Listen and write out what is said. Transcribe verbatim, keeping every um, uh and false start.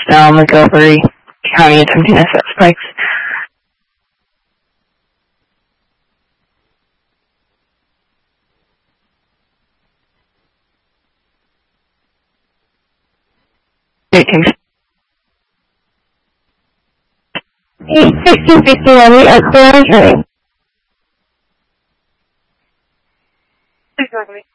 now Montgomery County attempting asset spikes. Taking sixteen fifty on the outdoor.